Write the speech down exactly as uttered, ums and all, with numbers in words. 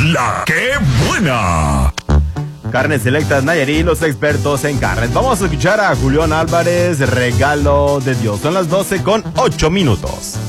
La que buena. Carnes Selectas Nayarit, los expertos en carnes. Vamos a escuchar a Julián Álvarez, Regalo de Dios. Son las doce con ocho minutos.